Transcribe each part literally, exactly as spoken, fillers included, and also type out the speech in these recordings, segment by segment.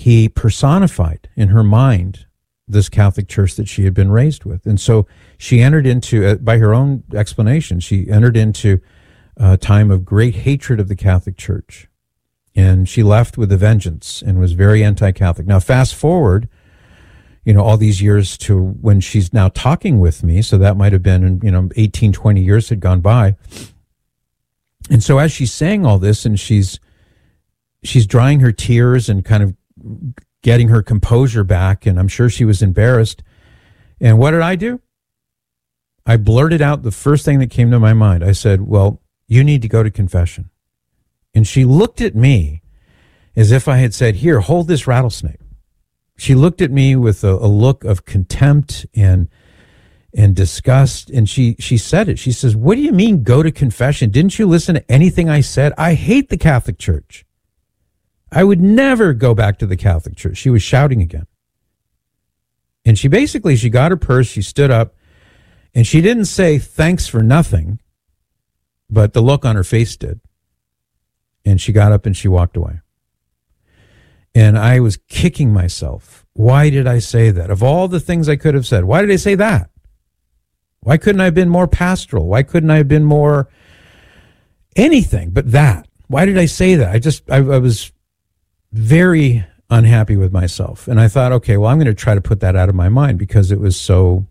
he personified in her mind this Catholic Church that she had been raised with. And so she entered into, uh, by her own explanation, she entered into a time of great hatred of the Catholic Church. And she left with a vengeance and was very anti-Catholic. Now, fast forward, you know, all these years to when she's now talking with me. So that might have been, you know, eighteen, twenty years had gone by. And so as she's saying all this and she's, she's drying her tears and kind of getting her composure back, and I'm sure she was embarrassed. And what did I do? I blurted out the first thing that came to my mind. I said, well, you need to go to confession. And she looked at me as if I had said, here, hold this rattlesnake. She looked at me with a, a look of contempt and and disgust, and she, she said it. She says, what do you mean go to confession? Didn't you listen to anything I said? I hate the Catholic Church. I would never go back to the Catholic Church. She was shouting again. And she basically, she got her purse, she stood up, and she didn't say thanks for nothing, but the look on her face did. And she got up and she walked away. And I was kicking myself. Why did I say that? Of all the things I could have said, why did I say that? Why couldn't I have been more pastoral? Why couldn't I have been more anything but that? Why did I say that? I just, I, I was very unhappy with myself. And I thought, okay, well, I'm going to try to put that out of my mind because it was so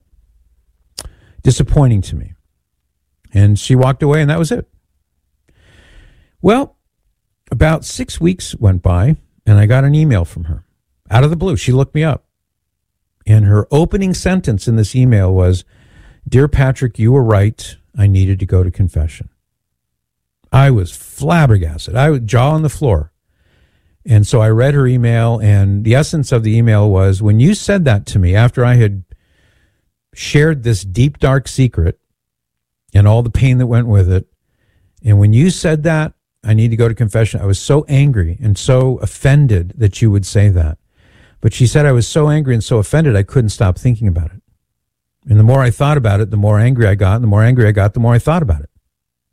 disappointing to me. And she walked away and that was it. Well, about six weeks went by and I got an email from her out of the blue. She looked me up. And her opening sentence in this email was, "Dear Patrick, you were right. I needed to go to confession." I was flabbergasted. I was jaw on the floor. And so I read her email, and the essence of the email was, when you said that to me after I had shared this deep, dark secret and all the pain that went with it, and when you said that, I need to go to confession, I was so angry and so offended that you would say that. But she said I was so angry and so offended I couldn't stop thinking about it. And the more I thought about it, the more angry I got, and the more angry I got, the more I thought about it.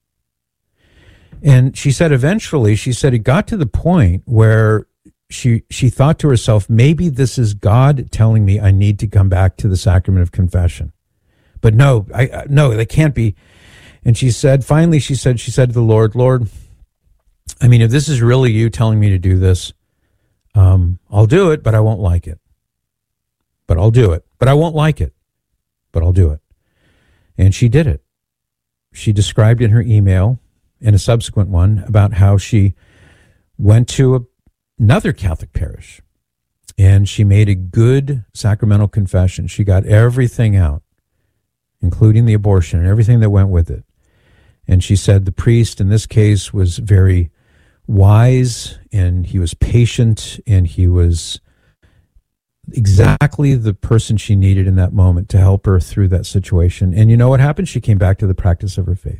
And she said eventually, she said it got to the point where she she thought to herself, maybe this is God telling me I need to come back to the sacrament of confession. But no, I no, that can't be. And she said, finally, she said, she said to the Lord, Lord, I mean, if this is really you telling me to do this, um, I'll do it, but I won't like it. But I'll do it, but I won't like it. But I'll do it. And she did it. She described in her email, in a subsequent one, about how she went to a, another Catholic parish and she made a good sacramental confession. She got everything out, including the abortion and everything that went with it. And she said the priest in this case was very wise and he was patient and he was exactly the person she needed in that moment to help her through that situation. And you know what happened? She came back to the practice of her faith.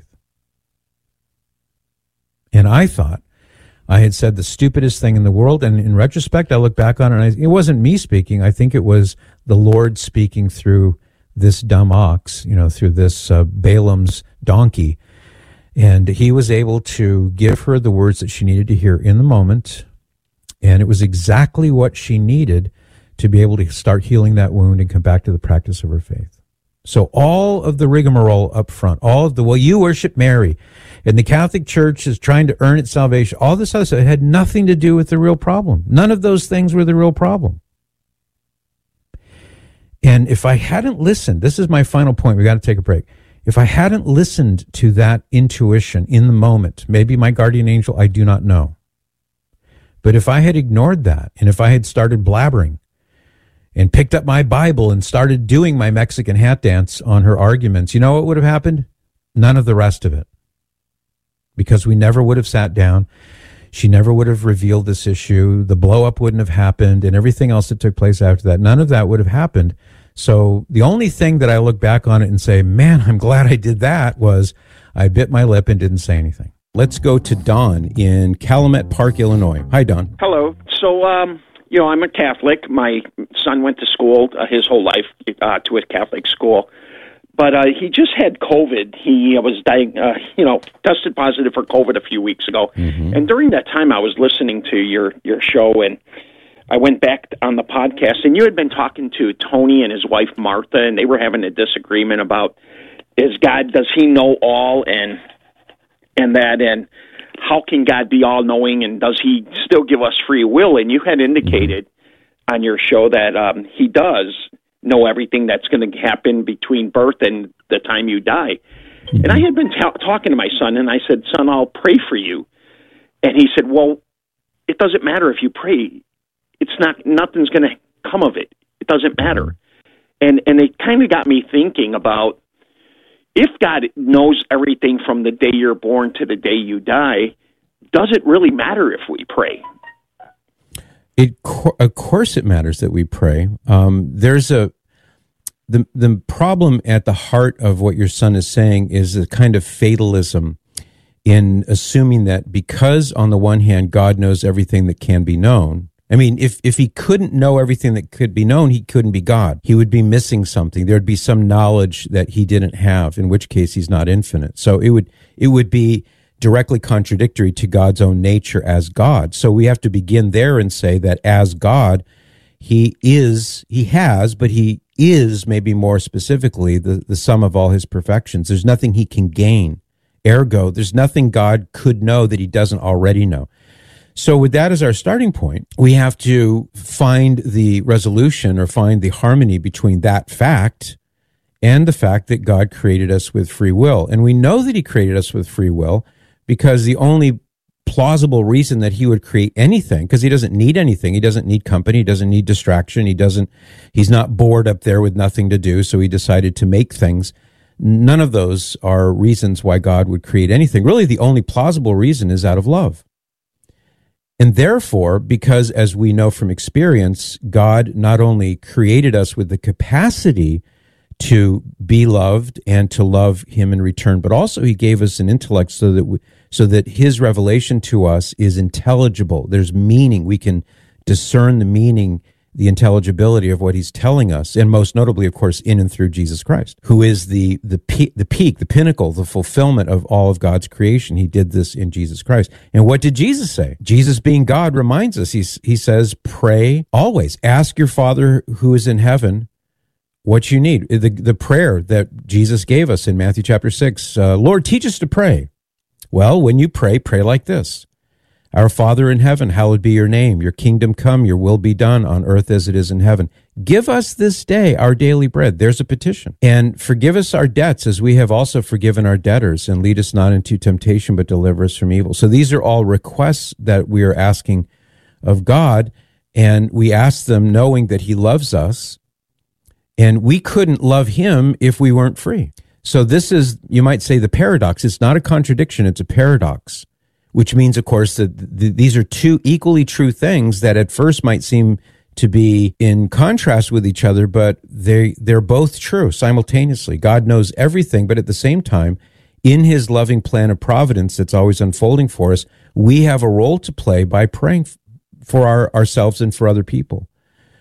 And I thought I had said the stupidest thing in the world. And in retrospect, I look back on it, and I, it wasn't me speaking. I think it was the Lord speaking through this dumb ox, you know, through this uh, Balaam's donkey. And he was able to give her the words that she needed to hear in the moment. And it was exactly what she needed to be able to start healing that wound and come back to the practice of her faith. So all of the rigmarole up front, all of the, well, you worship Mary, and the Catholic Church is trying to earn its salvation, all this other stuff, it had nothing to do with the real problem. None of those things were the real problem. And if I hadn't listened, this is my final point, we got to take a break. If I hadn't listened to that intuition in the moment, maybe my guardian angel, I do not know. But if I had ignored that, and if I had started blabbering, and picked up my Bible and started doing my Mexican hat dance on her arguments, you know what would have happened? None of the rest of it. Because we never would have sat down. She never would have revealed this issue. The blow-up wouldn't have happened, and everything else that took place after that. None of that would have happened. So the only thing that I look back on it and say, man, I'm glad I did that, was I bit my lip and didn't say anything. Let's go to Don in Calumet Park, Illinois. Hi, Don. Hello. So, um... you know, I'm a Catholic. My son went to school uh, his whole life uh, to a Catholic school, but uh, he just had COVID. He was, di- uh, you know, tested positive for COVID a few weeks ago, mm-hmm. and during that time, I was listening to your your show, and I went back on the podcast, and you had been talking to Tony and his wife Martha, and they were having a disagreement about, is God, does he know all, and and that, and how can God be all-knowing, and does he still give us free will? And you had indicated on your show that um, he does know everything that's going to happen between birth and the time you die. Mm-hmm. And I had been ta- talking to my son, and I said, son, I'll pray for you. And he said, well, it doesn't matter if you pray. It's not, nothing's going to come of it. It doesn't matter. And and it kind of got me thinking about, if God knows everything from the day you're born to the day you die, does it really matter if we pray? It, of course it matters that we pray. Um, there's a, the, the problem at the heart of what your son is saying is a kind of fatalism in assuming that because on the one hand, God knows everything that can be known. I mean, if, if he couldn't know everything that could be known, he couldn't be God. He would be missing something. There'd be some knowledge that he didn't have, in which case he's not infinite. So it would, it would be directly contradictory to God's own nature as God. So we have to begin there and say that as God, he is, he has, but he is, maybe more specifically, the, the sum of all his perfections. There's nothing he can gain. Ergo, there's nothing God could know that he doesn't already know. So with that as our starting point, we have to find the resolution or find the harmony between that fact and the fact that God created us with free will. And we know that he created us with free will because the only plausible reason that he would create anything, because he doesn't need anything, he doesn't need company, he doesn't need distraction, he doesn't, he's not bored up there with nothing to do, so he decided to make things. None of those are reasons why God would create anything. Really, the only plausible reason is out of love. And therefore, because as we know from experience, God not only created us with the capacity to be loved and to love him in return, but also he gave us an intellect so that we, so that his revelation to us is intelligible. There's meaning. We can discern the meaning, the intelligibility of what he's telling us, and most notably, of course, in and through Jesus Christ, who is the the peak, the peak, the pinnacle, the fulfillment of all of God's creation. He did this in Jesus Christ. And what did Jesus say? Jesus, being God, reminds us, he, he says, pray always. Ask your Father who is in heaven what you need. The, the prayer that Jesus gave us in Matthew chapter six, uh, Lord, teach us to pray. Well, when you pray, pray like this. Our Father in heaven, hallowed be your name. Your kingdom come, your will be done on earth as it is in heaven. Give us this day our daily bread. There's a petition. And forgive us our debts as we have also forgiven our debtors. And lead us not into temptation, but deliver us from evil. So these are all requests that we are asking of God. And we ask them knowing that he loves us. And we couldn't love him if we weren't free. So this is, you might say, the paradox. It's not a contradiction. It's a paradox. Which means, of course, that th- these are two equally true things that at first might seem to be in contrast with each other, but they, they're both true simultaneously. God knows everything, but at the same time, in his loving plan of providence that's always unfolding for us, we have a role to play by praying f- for our, ourselves and for other people.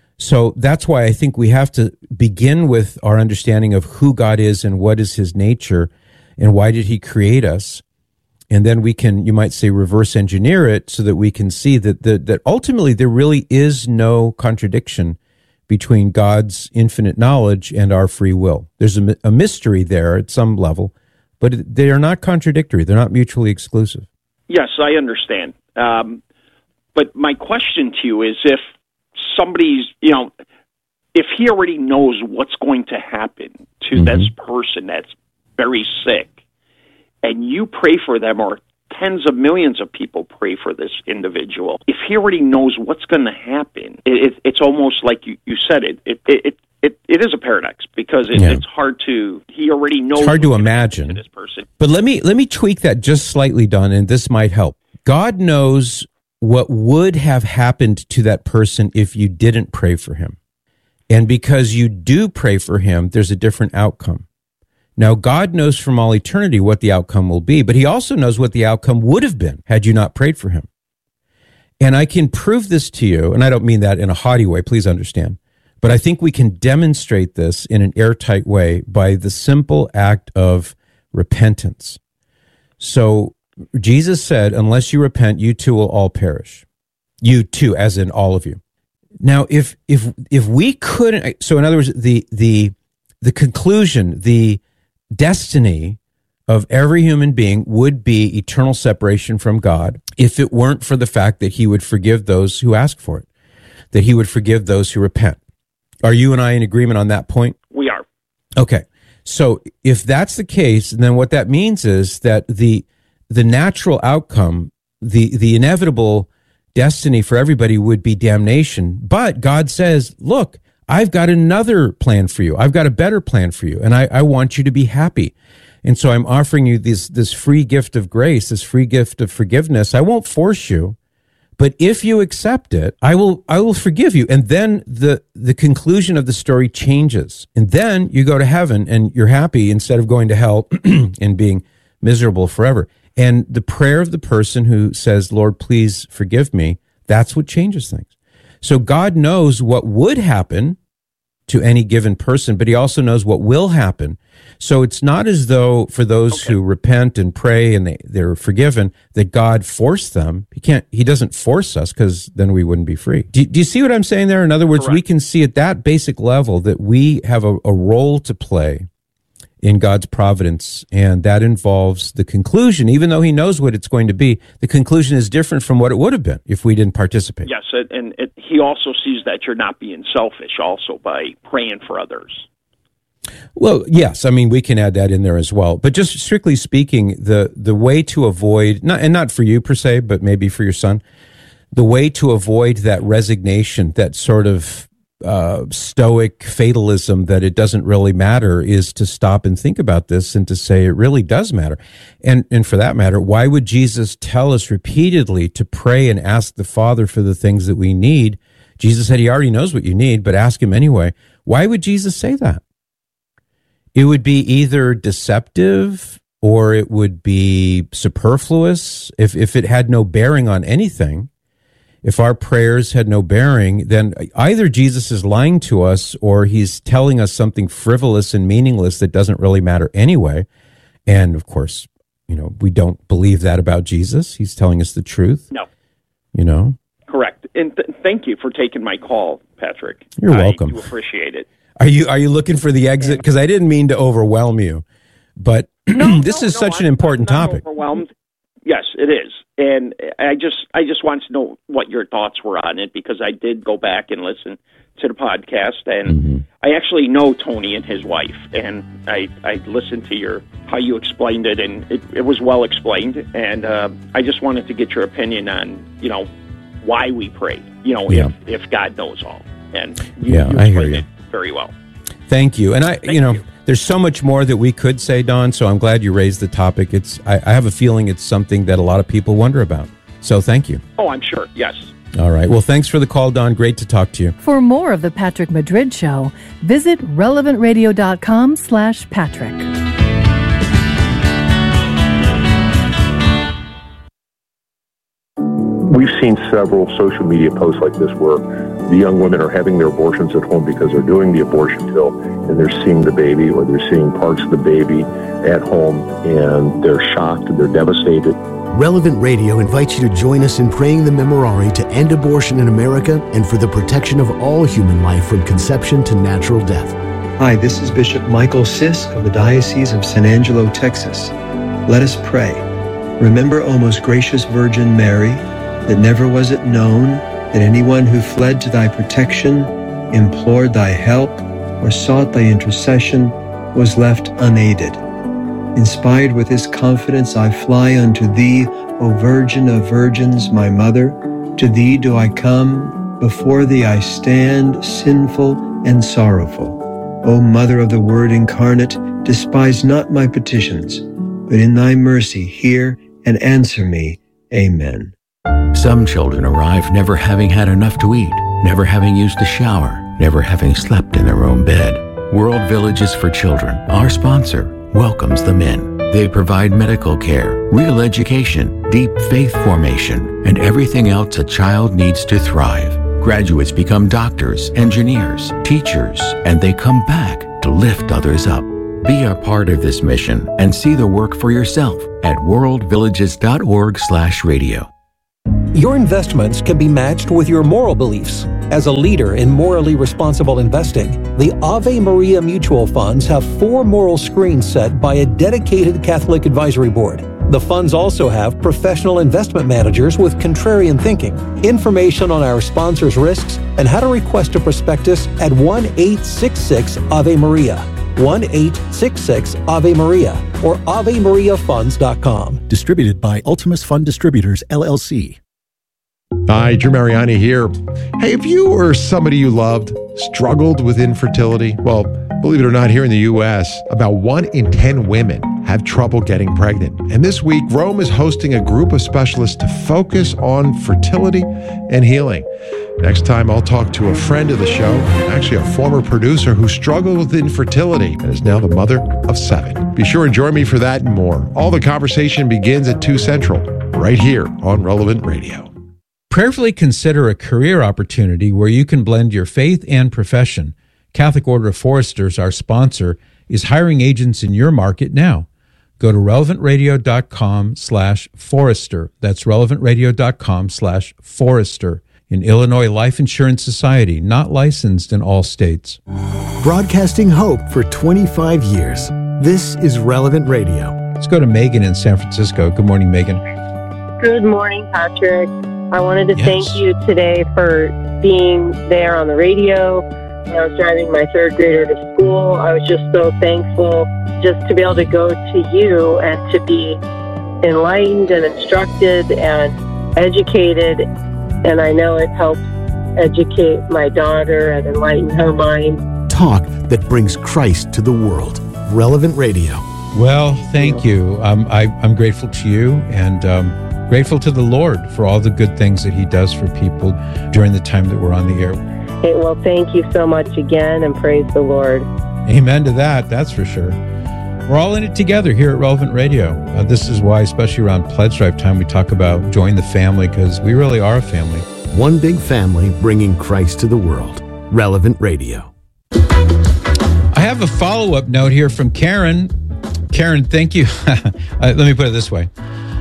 So that's why I think we have to begin with our understanding of who God is and what is his nature and why did he create us. And then we can, you might say, reverse engineer it so that we can see that the, that ultimately there really is no contradiction between God's infinite knowledge and our free will. There's a, a mystery there at some level, but they are not contradictory. They're not mutually exclusive. Yes, I understand. Um, but my question to you is, if somebody's, you know, if he already knows what's going to happen to mm-hmm. this person that's very sick, and you pray for them, or tens of millions of people pray for this individual, if he already knows what's going to happen, it, it, it's almost like you, you said it. It, it, it, it is a paradox because it, yeah. it's hard to, he already knows. It's hard to imagine. To this person. But let me, let me tweak that just slightly, Don, and this might help. God knows what would have happened to that person if you didn't pray for him. And because you do pray for him, there's a different outcome. Now, God knows from all eternity what the outcome will be, but he also knows what the outcome would have been had you not prayed for him. And I can prove this to you, and I don't mean that in a haughty way, please understand, but I think we can demonstrate this in an airtight way by the simple act of repentance. So Jesus said, unless you repent, you too will all perish. You too, as in all of you. Now, if if if we couldn't, so in other words, the the the conclusion, the destiny of every human being would be eternal separation from God if it weren't for the fact that he would forgive those who ask for it, that he would forgive those who repent. Are you and I in agreement on that point? We are. Okay. So if that's the case, then what that means is that the the natural outcome, the the inevitable destiny for everybody would be damnation. But God says, look, I've got another plan for you. I've got a better plan for you, and I, I want you to be happy. And so I'm offering you this this free gift of grace, this free gift of forgiveness. I won't force you, but if you accept it, I will I will forgive you. And then the the conclusion of the story changes. And then you go to heaven and you're happy instead of going to hell and being miserable forever. And the prayer of the person who says, Lord, please forgive me, that's what changes things. So God knows what would happen to any given person, but he also knows what will happen. So it's not as though for those okay. who repent and pray and they, they're forgiven, that God forced them. He can't, he doesn't force us, because then we wouldn't be free. Do, do you see what I'm saying there? In other words, Correct. We can see at that basic level that we have a, a role to play in God's providence, and that involves the conclusion. Even though he knows what it's going to be, the conclusion is different from what it would have been if we didn't participate. Yes, and it, he also sees that you're not being selfish also by praying for others. Well, yes, I mean, we can add that in there as well. But just strictly speaking, the, the way to avoid, not, and not for you per se, but maybe for your son, the way to avoid that resignation, that sort of uh, stoic fatalism that it doesn't really matter, is to stop and think about this and to say it really does matter. And, and for that matter, why would Jesus tell us repeatedly to pray and ask the Father for the things that we need? Jesus said he already knows what you need, but ask him anyway. Why would Jesus say that? It would be either deceptive or it would be superfluous. If if it had no bearing on anything, if our prayers had no bearing, then either Jesus is lying to us or he's telling us something frivolous and meaningless that doesn't really matter anyway. And of course, you know, we don't believe that about Jesus. He's telling us the truth. No. You know? Correct. And th- thank you for taking my call, Patrick. You're welcome. I do appreciate it. Are you are you looking for the exit? Because I didn't mean to overwhelm you, but no, this no, is no, such I'm, an important I'm not topic. Overwhelmed? Yes, it is, and I just I just want to know what your thoughts were on it, because I did go back and listen to the podcast, and mm-hmm. I actually know Tony and his wife, and I I listened to your how you explained it, and it, it was well explained, and uh, I just wanted to get your opinion on you know why we pray, you know yeah. if if God knows all, and you, yeah, you I hear you. it very well. Thank you. And I, Thank you know, you. There's so much more that we could say, Don, so I'm glad you raised the topic. It's, I, I have a feeling it's something that a lot of people wonder about. So thank you. Oh, I'm sure. Yes. All right. Well, thanks for the call, Don. Great to talk to you. For more of the Patrick Madrid Show, visit relevant radio dot com slash Patrick. We've seen several social media posts like this where the young women are having their abortions at home because they're doing the abortion pill and they're seeing the baby, or they're seeing parts of the baby at home, and they're shocked and they're devastated. Relevant Radio invites you to join us in praying the Memorare to end abortion in America and for the protection of all human life from conception to natural death. Hi, this is Bishop Michael Sisk of the Diocese of San Angelo, Texas. Let us pray. Remember, O most gracious Virgin Mary, that never was it known that anyone who fled to thy protection, implored thy help, or sought thy intercession was left unaided. Inspired with this confidence, I fly unto thee, O Virgin of Virgins, my Mother. To thee do I come, before thee I stand, sinful and sorrowful. O Mother of the Word incarnate, despise not my petitions, but in thy mercy hear and answer me. Amen. Some children arrive never having had enough to eat, never having used a shower, never having slept in their own bed. World Villages for Children, our sponsor, welcomes them in. They provide medical care, real education, deep faith formation, and everything else a child needs to thrive. Graduates become doctors, engineers, teachers, and they come back to lift others up. Be a part of this mission and see the work for yourself at world villages dot org slash radio. Your investments can be matched with your moral beliefs. As a leader in morally responsible investing, the Ave Maria Mutual Funds have four moral screens set by a dedicated Catholic advisory board. The funds also have professional investment managers with contrarian thinking. Information on our sponsors' risks and how to request a prospectus at one eight six six Ave Maria. one eight six six Ave Maria or ave maria funds dot com. Distributed by Ultimus Fund Distributors, L L C. Hi, Drew Mariani here. Hey, if you or somebody you loved struggled with infertility, well, believe it or not, here in the U S, about one in ten women have trouble getting pregnant. And this week, Rome is hosting a group of specialists to focus on fertility and healing. Next time, I'll talk to a friend of the show, actually a former producer who struggled with infertility and is now the mother of seven. Be sure and join me for that and more. All the conversation begins at two Central, right here on Relevant Radio. Prayerfully consider a career opportunity where you can blend your faith and profession. Catholic Order of Foresters, our sponsor, is hiring agents in your market now. Go to relevant radio dot com slash forester. That's relevant radio dot com slash forester. In Illinois Life Insurance Society, not licensed in all states. Broadcasting hope for twenty-five years. This is Relevant Radio. Let's go to Megan in San Francisco. Good morning, Megan. Good morning, Patrick. I wanted to Yes. thank you today for being there on the radio. When I was driving my third grader to school, I was just so thankful just to be able to go to you and to be enlightened and instructed and educated. And I know it helps educate my daughter and enlighten her mind. Talk that brings Christ to the world. Relevant Radio. Well, thank you. Um, I, I'm grateful to you and um, grateful to the Lord for all the good things that he does for people during the time that we're on the air. Hey, well, thank you so much again, and praise the Lord. Amen to that, that's for sure. We're all in it together here at Relevant Radio. Uh, this is why, especially around Pledge Drive time, we talk about join the family, because we really are a family. One big family bringing Christ to the world. Relevant Radio. I have a follow-up note here from Karen. Karen, thank you. uh, let me put it this way.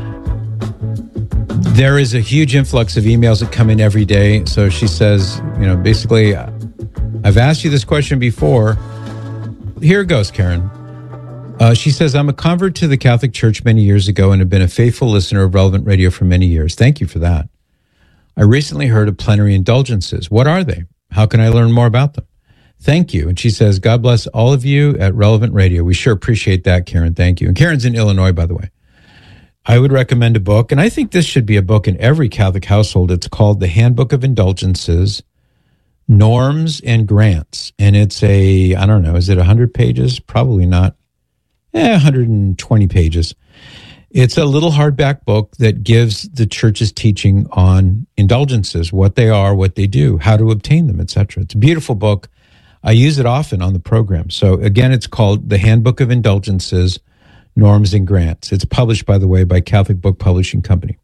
There is a huge influx of emails that come in every day. So she says, you know, basically, I've asked you this question before. Here it goes, Karen. Uh, she says, I'm a convert to the Catholic Church many years ago and have been a faithful listener of Relevant Radio for many years. Thank you for that. I recently heard of plenary indulgences. What are they? How can I learn more about them? Thank you. And she says, God bless all of you at Relevant Radio. We sure appreciate that, Karen. Thank you. And Karen's in Illinois, by the way. I would recommend a book, and I think this should be a book in every Catholic household. It's called The Handbook of Indulgences, Norms and Grants. And it's a, I don't know, is it one hundred pages? Probably not. Eh, one hundred twenty pages. It's a little hardback book that gives the church's teaching on indulgences, what they are, what they do, how to obtain them, et cetera. It's a beautiful book. I use it often on the program. So again, it's called The Handbook of Indulgences, Norms and Grants. It's published, by the way, by Catholic Book Publishing Company.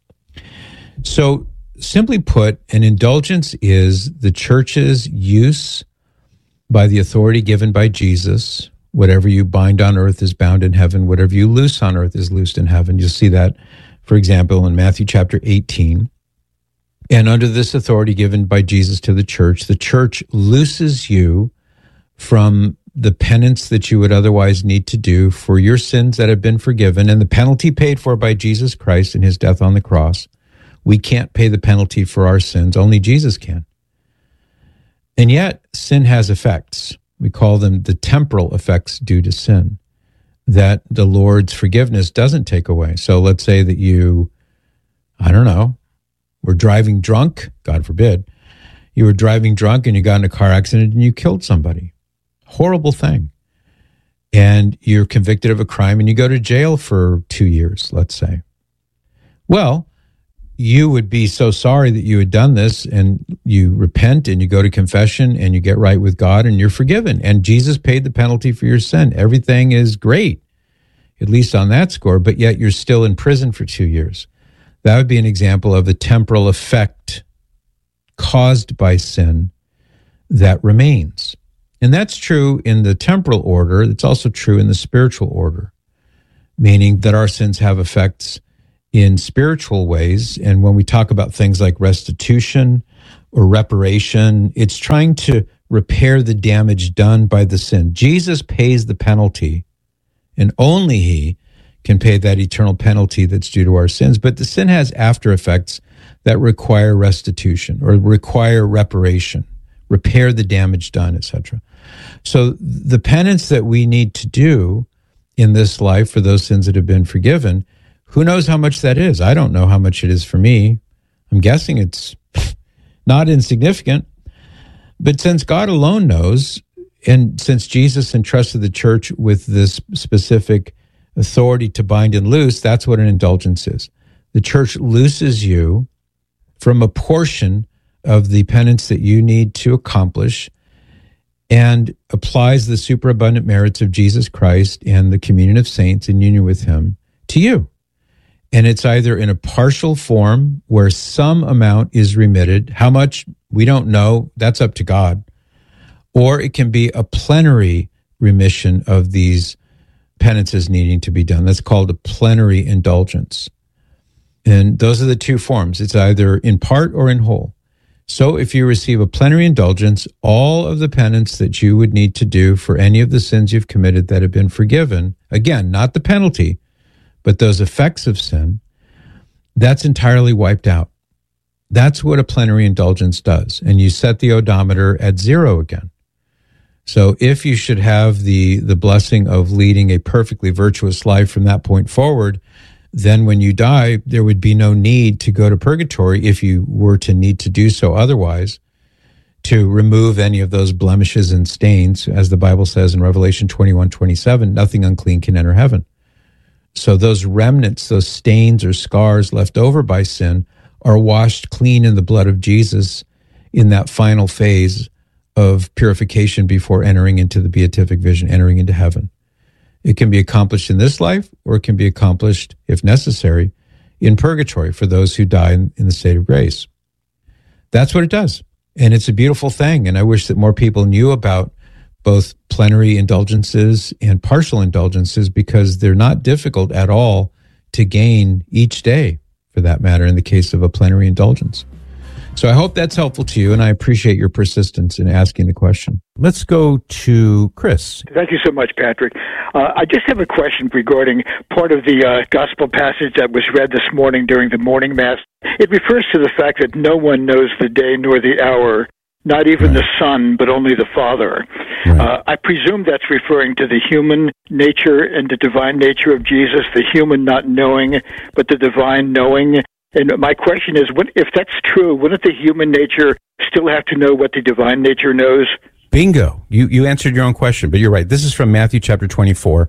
So simply put, an indulgence is the church's use by the authority given by Jesus. Whatever you bind on earth is bound in heaven. Whatever you loose on earth is loosed in heaven. You'll see that, for example, in Matthew chapter eighteen. And under this authority given by Jesus to the church, the church looses you from the penance that you would otherwise need to do for your sins that have been forgiven and the penalty paid for by Jesus Christ in his death on the cross. We can't pay the penalty for our sins. Only Jesus can. And yet, sin has effects. We call them the temporal effects due to sin that the Lord's forgiveness doesn't take away. So let's say that you, I don't know, were driving drunk, God forbid. You were driving drunk and you got in a car accident and you killed somebody. Horrible thing. And you're convicted of a crime and you go to jail for two years, let's say. Well, you would be so sorry that you had done this, and you repent and you go to confession and you get right with God and you're forgiven. And Jesus paid the penalty for your sin. Everything is great, at least on that score, but yet you're still in prison for two years. That would be an example of a temporal effect caused by sin that remains. And that's true in the temporal order. It's also true in the spiritual order, meaning that our sins have effects in spiritual ways. And when we talk about things like restitution or reparation, it's trying to repair the damage done by the sin. Jesus pays the penalty, and only he can pay that eternal penalty that's due to our sins. But the sin has after effects that require restitution or require reparation, repair the damage done, et cetera. So the penance that we need to do in this life for those sins that have been forgiven, who knows how much that is? I don't know how much it is for me. I'm guessing it's not insignificant. But since God alone knows, and since Jesus entrusted the church with this specific authority to bind and loose, that's what an indulgence is. The church looses you from a portion of the penance that you need to accomplish and applies the superabundant merits of Jesus Christ and the communion of saints in union with him to you. And it's either in a partial form where some amount is remitted. How much, we don't know. That's up to God. Or it can be a plenary remission of these penances needing to be done. That's called a plenary indulgence. And those are the two forms. It's either in part or in whole. So if you receive a plenary indulgence, all of the penance that you would need to do for any of the sins you've committed that have been forgiven, again, not the penalty, but those effects of sin, that's entirely wiped out. That's what a plenary indulgence does. And you set the odometer at zero again. So if you should have the, the blessing of leading a perfectly virtuous life from that point forward, then when you die, there would be no need to go to purgatory if you were to need to do so otherwise, to remove any of those blemishes and stains. As the Bible says in Revelation twenty-one twenty-seven, nothing unclean can enter heaven. So those remnants, those stains or scars left over by sin are washed clean in the blood of Jesus in that final phase of purification before entering into the beatific vision, entering into heaven. It can be accomplished in this life, or it can be accomplished, if necessary, in purgatory for those who die in, in the state of grace. That's what it does. And it's a beautiful thing. And I wish that more people knew about both plenary indulgences and partial indulgences, because they're not difficult at all to gain each day, for that matter, in the case of a plenary indulgence. So I hope that's helpful to you, and I appreciate your persistence in asking the question. Let's go to Chris. Thank you so much, Patrick. Uh, I just have a question regarding part of the uh, gospel passage that was read this morning during the morning mass. It refers to the fact that no one knows the day nor the hour, not even right. the Son, but only the Father. Right. Uh, I presume that's referring to the human nature and the divine nature of Jesus, the human not knowing, but the divine knowing. And my question is, what, if that's true, wouldn't the human nature still have to know what the divine nature knows? Bingo. You you answered your own question, but you're right. This is from Matthew chapter twenty-four,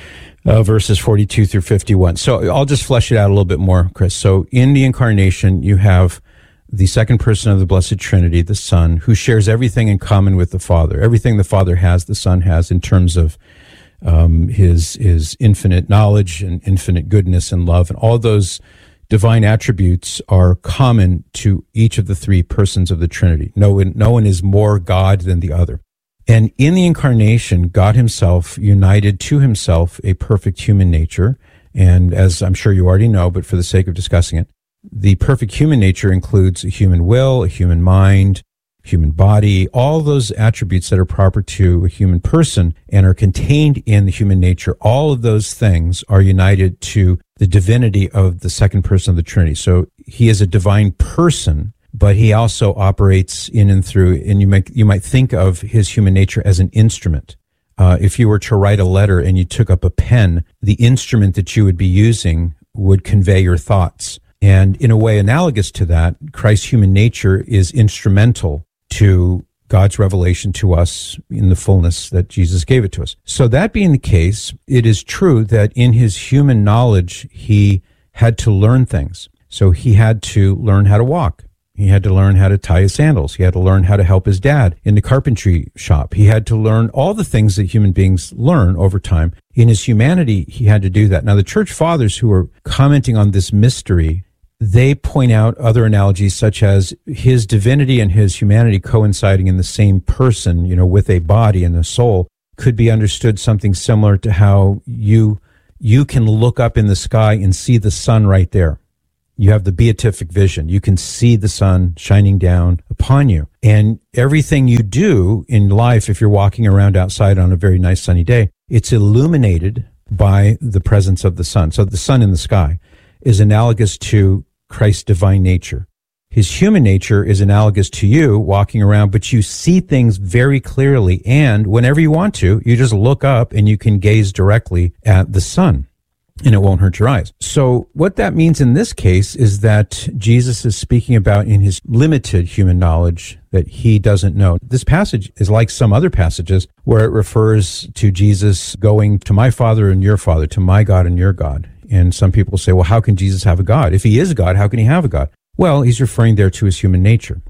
uh, verses forty-two through fifty-one. So I'll just flesh it out a little bit more, Chris. So in the incarnation, you have the second person of the Blessed Trinity, the Son, who shares everything in common with the Father. Everything the Father has, the Son has, in terms of um, his his infinite knowledge and infinite goodness and love, and all those divine attributes are common to each of the three persons of the Trinity. No one, no one is more God than the other. And in the incarnation, God himself united to himself a perfect human nature. And as I'm sure you already know, but for the sake of discussing it, the perfect human nature includes a human will, a human mind, human body, all those attributes that are proper to a human person and are contained in the human nature. All of those things are united to the divinity of the second person of the Trinity. So he is a divine person, but he also operates in and through, and you might, you might think of his human nature as an instrument. Uh, if you were to write a letter and you took up a pen, the instrument that you would be using would convey your thoughts. And in a way analogous to that, Christ's human nature is instrumental to God's revelation to us in the fullness that Jesus gave it to us. So that being the case, it is true that in his human knowledge, he had to learn things. So he had to learn how to walk. He had to learn how to tie his sandals. He had to learn how to help his dad in the carpentry shop. He had to learn all the things that human beings learn over time. In his humanity, he had to do that. Now, the church fathers who are commenting on this mystery, they point out other analogies such as his divinity and his humanity coinciding in the same person, you know, with a body and a soul, could be understood something similar to how you you can look up in the sky and see the sun right there. You have the beatific vision. You can see the sun shining down upon you. And everything you do in life, if you're walking around outside on a very nice sunny day, it's illuminated by the presence of the sun. So the sun in the sky is analogous to Christ's divine nature. His human nature is analogous to you walking around, but you see things very clearly. And whenever you want to, you just look up and you can gaze directly at the sun, and it won't hurt your eyes. So what that means in this case is that Jesus is speaking about in his limited human knowledge that he doesn't know. This passage is like some other passages where it refers to Jesus going to my Father and your Father, to my God and your God. And some people say, well, how can Jesus have a God? If he is God, how can he have a God? Well, he's referring there to his human nature.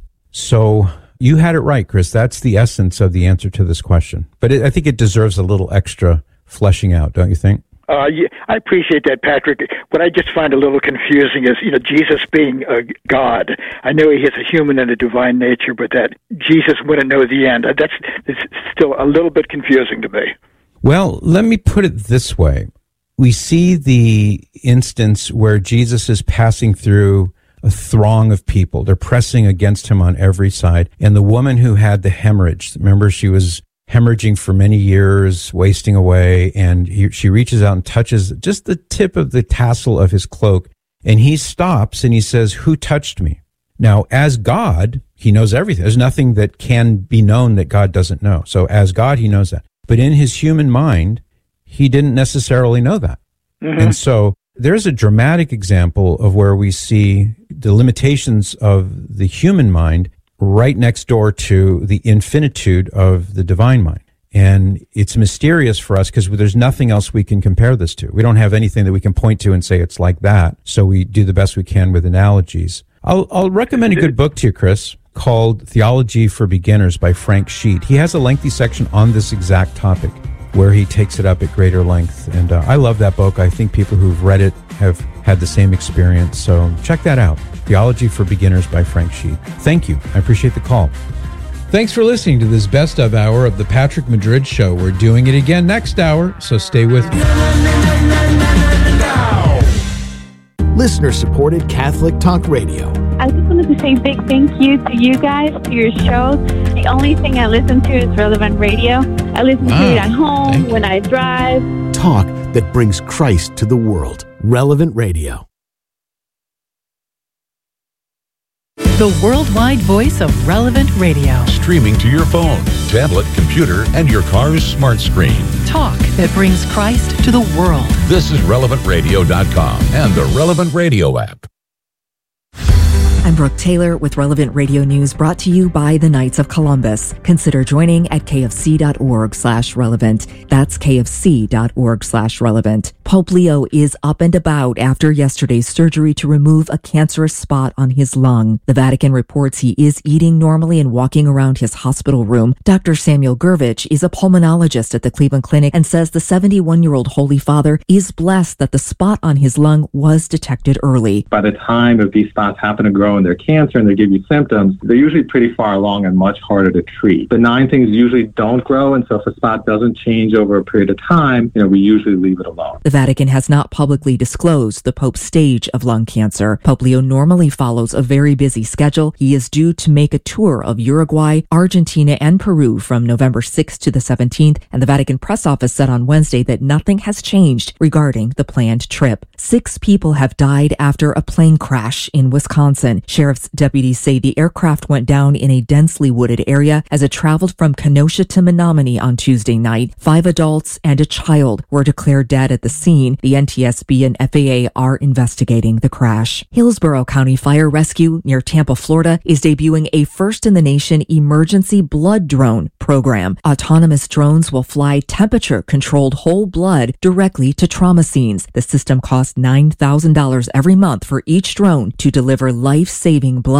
So you had it right, Chris. That's the essence of the answer to this question. But it, I think it deserves a little extra fleshing out, don't you think? Uh, yeah, I appreciate that, Patrick. What I just find a little confusing is, you know, Jesus being a God. I know he has a human and a divine nature, but that Jesus wouldn't know the end. That's it's still a little bit confusing to me. Well, let me put it this way. We see the instance where Jesus is passing through a throng of people. They're pressing against him on every side. And the woman who had the hemorrhage, remember, she was hemorrhaging for many years, wasting away, and he, she reaches out and touches just the tip of the tassel of his cloak, and he stops and he says, who touched me? Now, as God, he knows everything. There's nothing that can be known that God doesn't know. So as God, he knows that. But in his human mind, he didn't necessarily know that. Mm-hmm. And so there's a dramatic example of where we see the limitations of the human mind right next door to the infinitude of the divine mind. And it's mysterious for us because there's nothing else we can compare this to. We don't have anything that we can point to and say it's like that. So we do the best we can with analogies. I'll, I'll recommend a good book to you, Chris, called Theology for Beginners by Frank Sheet. He has a lengthy section on this exact topic where he takes it up at greater length. And uh, I love that book. I think people who've read it have had the same experience. So check that out. Theology for Beginners by Frank Sheet. Thank you. I appreciate the call. Thanks for listening to this best of hour of the Patrick Madrid Show. We're doing it again next hour, so stay with me. Listener-supported Catholic Talk Radio. I just wanted to say a big thank you to you guys, to your show. The only thing I listen to is Relevant Radio. I listen wow. to it at home, when I drive. Talk that brings Christ to the world. Relevant Radio. The worldwide voice of Relevant Radio. Streaming to your phone, tablet, computer, and your car's smart screen. Talk that brings Christ to the world. This is relevant radio dot com and the Relevant Radio app. I'm Brooke Taylor with Relevant Radio News, brought to you by the Knights of Columbus. Consider joining at kfc.org slash relevant. That's kfc.org slash relevant. Pope Leo is up and about after yesterday's surgery to remove a cancerous spot on his lung. The Vatican reports he is eating normally and walking around his hospital room. Doctor Samuel Gurvich is a pulmonologist at the Cleveland Clinic and says the seventy-one-year-old Holy Father is blessed that the spot on his lung was detected early. By the time if these spots happen to grow in their cancer and they give you symptoms, they're usually pretty far along and much harder to treat. Benign things usually don't grow, and so if a spot doesn't change over a period of time, you know, we usually leave it alone. The Vatican has not publicly disclosed the Pope's stage of lung cancer. Pope Leo normally follows a very busy schedule. He is due to make a tour of Uruguay, Argentina, and Peru from November sixth to the seventeenth, and the Vatican press office said on Wednesday that nothing has changed regarding the planned trip. Six people have died after a plane crash in Wisconsin. Sheriff's deputies say the aircraft went down in a densely wooded area as it traveled from Kenosha to Menominee on Tuesday night. Five adults and a child were declared dead at the scene. The N T S B and F A A are investigating the crash. Hillsborough County Fire Rescue near Tampa, Florida, is debuting a first-in-the-nation emergency blood drone program. Autonomous drones will fly temperature-controlled whole blood directly to trauma scenes. The system costs nine thousand dollars every month for each drone to deliver life-saving blood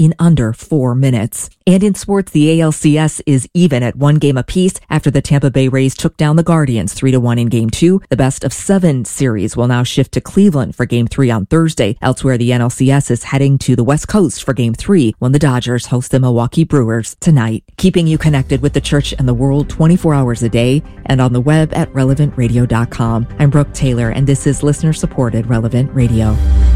in under four minutes. And in sports, the A L C S is even at one game apiece after the Tampa Bay Rays took down the Guardians three to one in game two. The best of seven series will now shift to Cleveland for game three on Thursday. Elsewhere, the N L C S is heading to the West Coast for game three when the Dodgers host the Milwaukee Brewers tonight. Keeping you connected with the church and the world twenty-four hours a day and on the web at relevant radio dot com. I'm Brooke Taylor, and this is listener-supported Relevant Radio.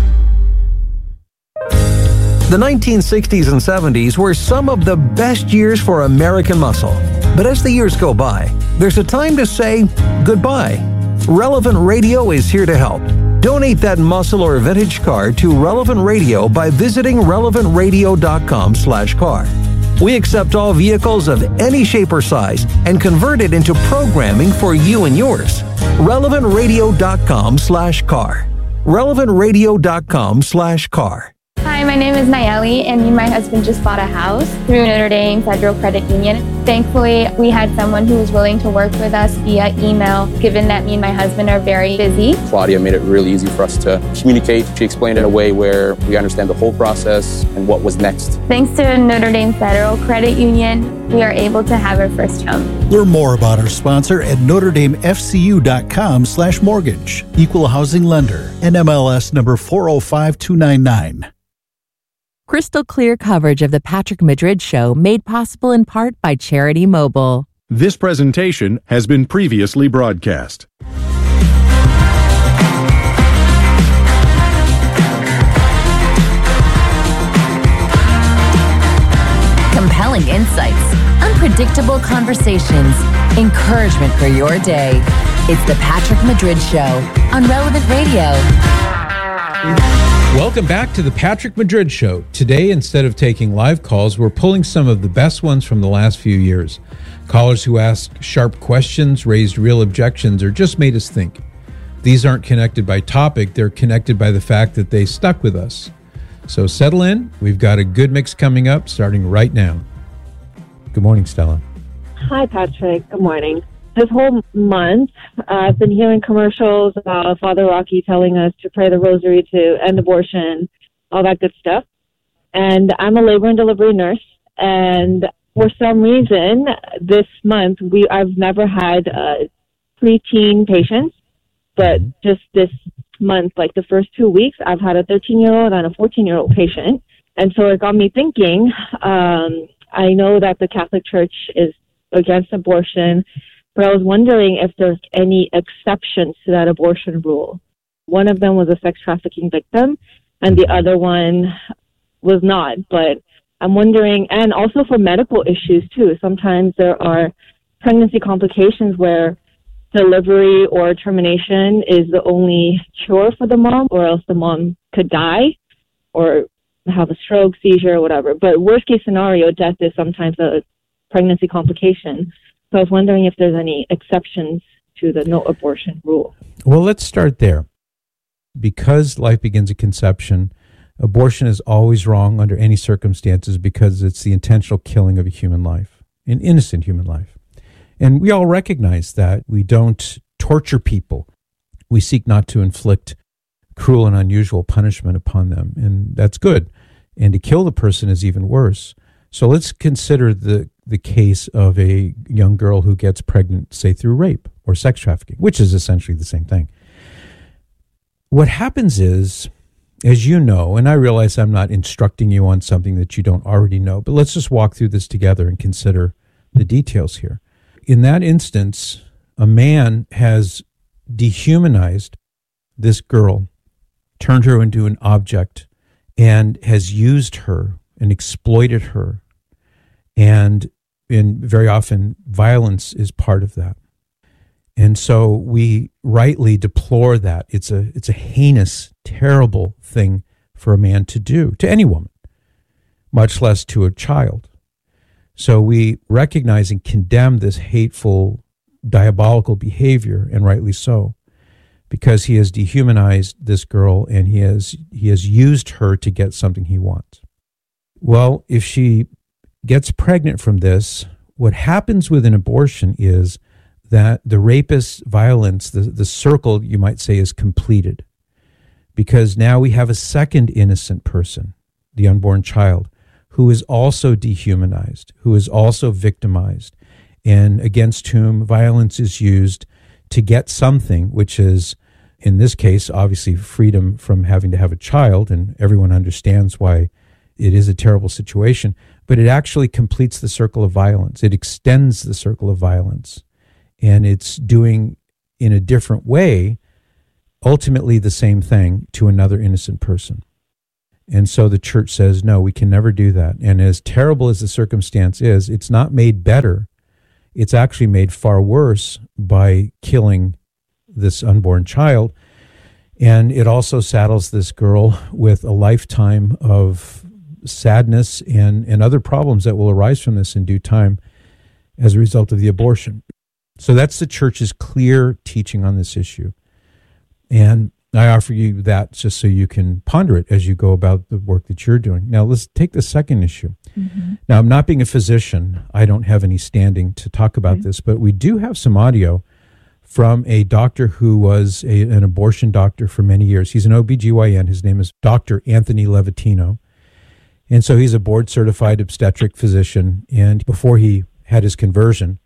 The nineteen sixties and seventies were some of the best years for American muscle. But as the years go by, there's a time to say goodbye. Relevant Radio is here to help. Donate that muscle or vintage car to Relevant Radio by visiting relevant radio dot com slash car. We accept all vehicles of any shape or size and convert it into programming for you and yours. relevant radio dot com slash car. relevant radio dot com slash car. Hi, my name is Nayeli, and me and my husband just bought a house through Notre Dame Federal Credit Union. Thankfully, we had someone who was willing to work with us via email, given that me and my husband are very busy. Claudia made it really easy for us to communicate. She explained it in a way where we understand the whole process and what was next. Thanks to Notre Dame Federal Credit Union, we are able to have our first home. Learn more about our sponsor at notre dame f c u dot com slash mortgage. Equal housing lender. N M L S number four oh five two nine nine. Crystal clear coverage of the Patrick Madrid Show made possible in part by Charity Mobile. This presentation has been previously broadcast. Compelling insights, unpredictable conversations, encouragement for your day. It's the Patrick Madrid Show on Relevant Radio. Welcome back to the Patrick Madrid Show. Today, instead of taking live calls, we're pulling some of the best ones from the last few years. Callers who asked sharp questions, raised real objections, or just made us think. These aren't connected by topic, they're connected by the fact that they stuck with us. So settle in. We've got a good mix coming up starting right now. Good morning, Stella. Hi, Patrick. Good morning. This whole month, uh, I've been hearing commercials about Father Rocky telling us to pray the rosary to end abortion, all that good stuff. And I'm a labor and delivery nurse. And for some reason, this month, we I've never had uh, preteen patients. But just this month, like the first two weeks, I've had a thirteen-year-old and a fourteen-year-old patient. And so it got me thinking, um, I know that the Catholic Church is against abortion, but I was wondering if there's any exceptions to that abortion rule. One of them was a sex trafficking victim, and the other one was not. But I'm wondering, and also for medical issues too, sometimes there are pregnancy complications where delivery or termination is the only cure for the mom, or else the mom could die or have a stroke, seizure, or whatever. But worst case scenario, death is sometimes a pregnancy complication. So I was wondering if there's any exceptions to the no abortion rule. Well, let's start there. Because life begins at conception, abortion is always wrong under any circumstances because it's the intentional killing of a human life, an innocent human life. And we all recognize that. We don't torture people. We seek not to inflict cruel and unusual punishment upon them, and that's good. And to kill the person is even worse. So let's consider the, the case of a young girl who gets pregnant, say, through rape or sex trafficking, which is essentially the same thing. What happens is, as you know, and I realize I'm not instructing you on something that you don't already know, but let's just walk through this together and consider the details here. In that instance, a man has dehumanized this girl, turned her into an object, and has used her and exploited her. And, and very often, violence is part of that. And so we rightly deplore that. It's a it's a heinous, terrible thing for a man to do, to any woman, much less to a child. So we recognize and condemn this hateful, diabolical behavior, and rightly so, because he has dehumanized this girl and he has he has used her to get something he wants. Well, if she gets pregnant from this, what happens with an abortion is that the rapist's violence, the, the circle, you might say, is completed. Because now we have a second innocent person, the unborn child, who is also dehumanized, who is also victimized, and against whom violence is used to get something, which is, in this case, obviously freedom from having to have a child, and everyone understands why it is a terrible situation, but it actually completes the circle of violence. It extends the circle of violence, and it's doing, in a different way, ultimately the same thing to another innocent person. And so the church says, no, we can never do that. And as terrible as the circumstance is, it's not made better. It's actually made far worse by killing this unborn child. And it also saddles this girl with a lifetime of sadness and, and other problems that will arise from this in due time as a result of the abortion. So that's the church's clear teaching on this issue. And I offer you that just so you can ponder it as you go about the work that you're doing. Now, let's take the second issue. Mm-hmm. Now, I'm not being a physician. I don't have any standing to talk about mm-hmm. this, but we do have some audio from a doctor who was a, an abortion doctor for many years. He's an O B G Y N. His name is Doctor Anthony Levitino. And so he's a board-certified obstetric physician. And before he had his conversion,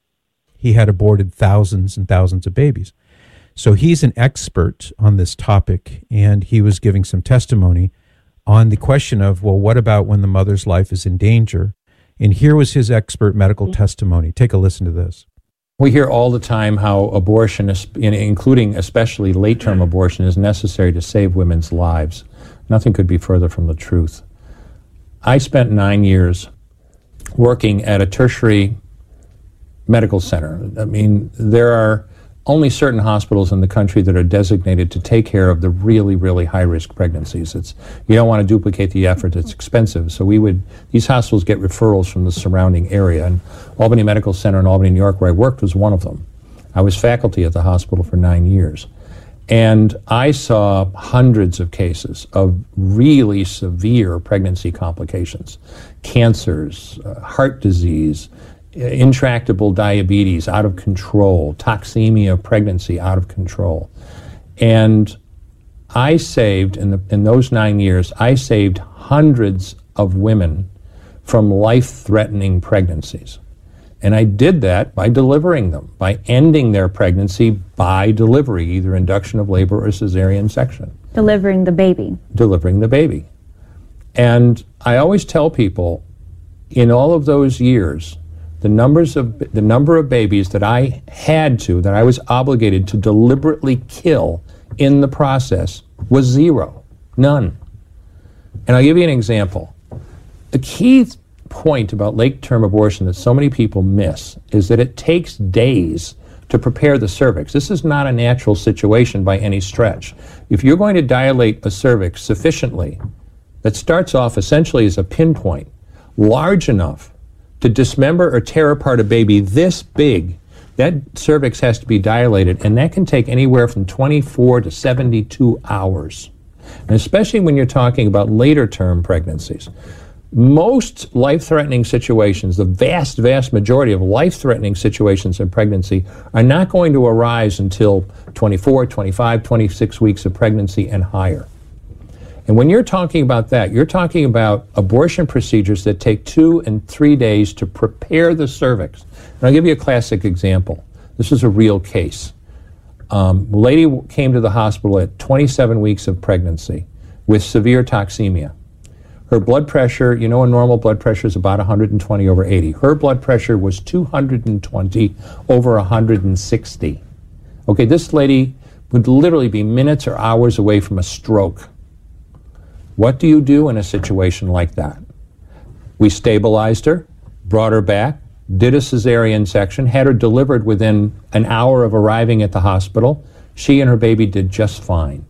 he had aborted thousands and thousands of babies. So he's an expert on this topic, and he was giving some testimony on the question of, well, what about when the mother's life is in danger? And here was his expert medical testimony. Take a listen to this. We hear all the time how abortion, including especially late-term abortion, is necessary to save women's lives. Nothing could be further from the truth. I spent nine years working at a tertiary medical center. I mean, there are only certain hospitals in the country that are designated to take care of the really, really high-risk pregnancies. It's, you don't want to duplicate the effort. It's expensive. So we would, these hospitals get referrals from the surrounding area. And Albany Medical Center in Albany, New York, where I worked, was one of them. I was faculty at the hospital for nine years. And I saw hundreds of cases of really severe pregnancy complications, cancers, uh, heart disease, intractable diabetes out of control, toxemia of pregnancy out of control. And I saved, in, the, in those nine years, I saved hundreds of women from life-threatening pregnancies. And I did that by delivering them, by ending their pregnancy by delivery, either induction of labor or cesarean section. Delivering the baby. Delivering the baby. And I always tell people, in all of those years, the numbers of the number of babies that I had to, that I was obligated to deliberately kill in the process was zero, none. And I'll give you an example. The key point about late-term abortion that so many people miss is that it takes days to prepare the cervix. This is not a natural situation by any stretch. If you're going to dilate a cervix sufficiently, that starts off essentially as a pinpoint, large enough to dismember or tear apart a baby this big, that cervix has to be dilated, and that can take anywhere from twenty-four to seventy-two hours. And especially when you're talking about later term pregnancies. Most life-threatening situations, the vast, vast majority of life-threatening situations in pregnancy are not going to arise until twenty-four, twenty-five, twenty-six weeks of pregnancy and higher. And when you're talking about that, you're talking about abortion procedures that take two and three days to prepare the cervix. And I'll give you a classic example. This is a real case. Um, a lady came to the hospital at twenty-seven weeks of pregnancy with severe toxemia. Her blood pressure, you know, a normal blood pressure is about one hundred twenty over eighty. Her blood pressure was two hundred twenty over one hundred sixty. Okay, this lady would literally be minutes or hours away from a stroke. What do you do in a situation like that? We stabilized her, brought her back, did a cesarean section, had her delivered within an hour of arriving at the hospital. She and her baby did just fine.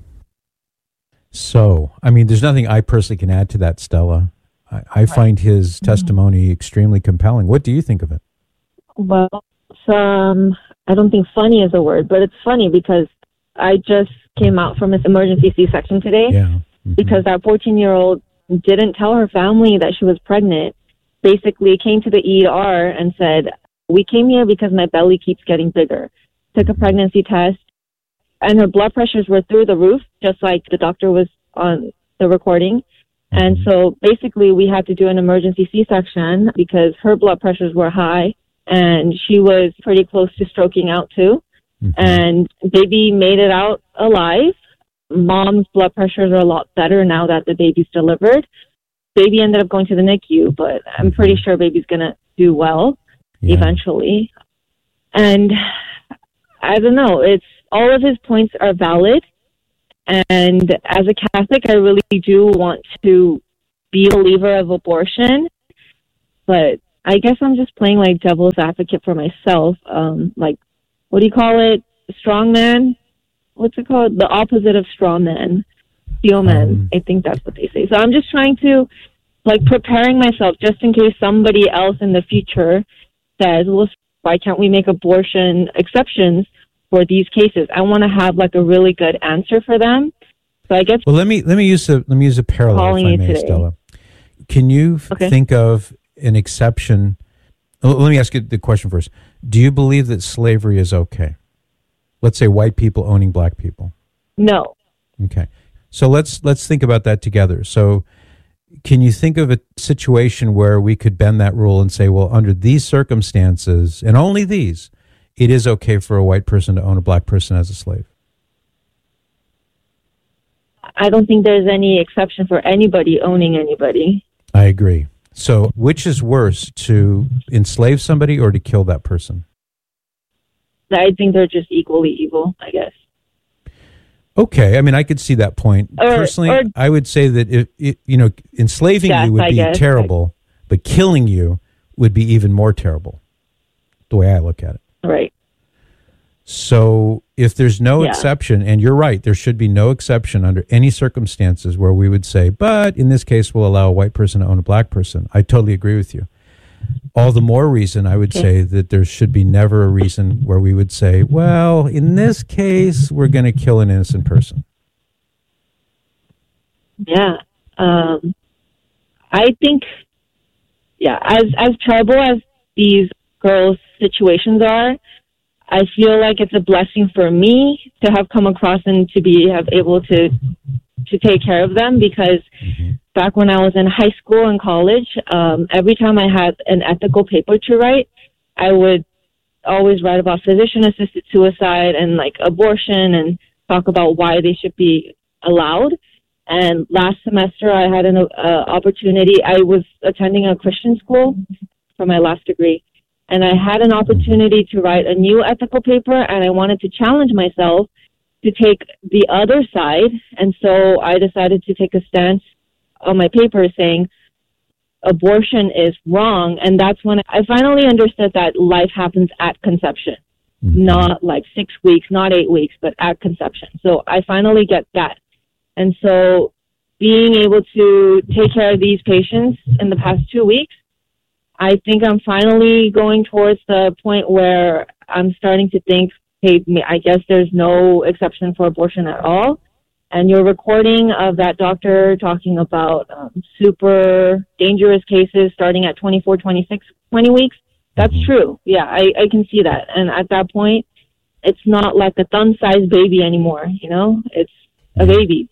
So, I mean, there's nothing I personally can add to that, Stella. I, I find his testimony mm-hmm. extremely compelling. What do you think of it? Well, it's, um, I don't think funny is a word, but it's funny because I just came out from an emergency C-section today. Yeah. Mm-hmm. Because that fourteen-year-old didn't tell her family that she was pregnant. Basically came to the E R and said, we came here because my belly keeps getting bigger. Took a pregnancy test, and her blood pressures were through the roof, just like the doctor was on the recording. And so basically we had to do an emergency C-section because her blood pressures were high and she was pretty close to stroking out too. Mm-hmm. And baby made it out alive. Mom's blood pressures are a lot better now that the baby's delivered. Baby ended up going to the N I C U, but I'm pretty sure baby's going to do well yeah. eventually. And I don't know, it's all of his points are valid. And as a Catholic, I really do want to be a believer of abortion, but I guess I'm just playing like devil's advocate for myself. Um, like, what do you call it? Strong man? What's it called? The opposite of straw man. Steel man. Um, I think that's what they say. So I'm just trying to, like, preparing myself just in case somebody else in the future says, well, why can't we make abortion exceptions for these cases? I want to have like a really good answer for them. So I guess. Well, let me let me use a let me use a parallel, if I may, Stella. Can you okay. think of an exception? Let me ask you the question first. Do you believe that slavery is okay? Let's say white people owning black people. No. Okay. So let's let's think about that together. So can you think of a situation where we could bend that rule and say, well, under these circumstances, and only these, it is okay for a white person to own a black person as a slave? I don't think there's any exception for anybody owning anybody. I agree. So which is worse, to enslave somebody or to kill that person? I think they're just equally evil, I guess. Okay. I mean, I could see that point. Or, Personally, or, I would say that, if, it, you know, enslaving yes, you would I be guess. terrible, but killing you would be even more terrible, the way I look at it. Right. So if there's no yeah. exception, and you're right, there should be no exception under any circumstances where we would say, but in this case, we'll allow a white person to own a black person. I totally agree with you. All the more reason I would okay. say that there should be never a reason where we would say, well, in this case, we're going to kill an innocent person. Yeah. Um, I think, yeah, as, as terrible as these girls' situations are, I feel like it's a blessing for me to have come across and to be have able to to take care of them, because mm-hmm. back when I was in high school and college, um, every time I had an ethical paper to write, I would always write about physician-assisted suicide and like abortion and talk about why they should be allowed. And last semester, I had an uh, opportunity. I was attending a Christian school for my last degree, and I had an opportunity to write a new ethical paper, and I wanted to challenge myself to take the other side. And so I decided to take a stance on my paper saying abortion is wrong. And that's when I finally understood that life happens at conception, mm-hmm. not like six weeks, not eight weeks, but at conception. So I finally get that. And so being able to take care of these patients in the past two weeks, I think I'm finally going towards the point where I'm starting to think, hey, I guess there's no exception for abortion at all. And your recording of that doctor talking about um, super dangerous cases starting at twenty-four, twenty-six, twenty weeks, that's mm-hmm. true. Yeah, I, I can see that. And at that point, it's not like a thumb-sized baby anymore, you know? It's a baby.